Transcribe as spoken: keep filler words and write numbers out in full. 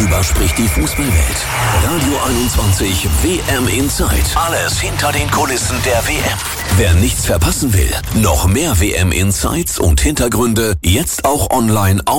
Darüber spricht die Fußballwelt. Radio einundzwanzig W M Insight. Alles hinter den Kulissen der W M. Wer nichts verpassen will, noch mehr W M Insights und Hintergründe jetzt auch online auf